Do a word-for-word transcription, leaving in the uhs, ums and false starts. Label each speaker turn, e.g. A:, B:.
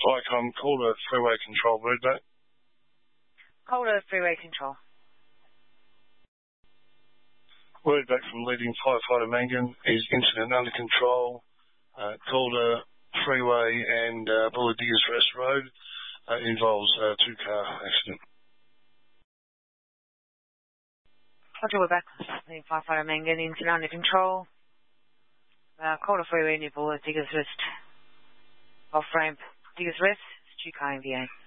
A: Viacom, Calder Freeway Control, wordback.
B: Calder Freeway Control.
A: Wordback from leading firefighter Mangan is incident under control. Uh, Calder Freeway and uh, Bullet Diggers Rest Road uh, involves a two-car accident.
B: Roger, we're back. Leading firefighter Mangan, incident under control. Uh, Calder Freeway near Bullet Diggers Rest. Off ramp Diggers Rest, it's two-car M V A.